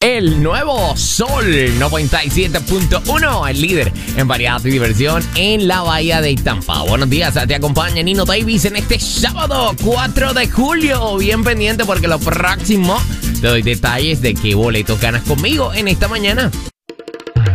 El nuevo Sol 97.1, el líder en variedad y diversión en la bahía de Tampa. Buenos días, te acompaña Nino Davis en este sábado 4 de julio. Bien pendiente porque lo próximo te doy detalles de qué boleto ganas conmigo en esta mañana.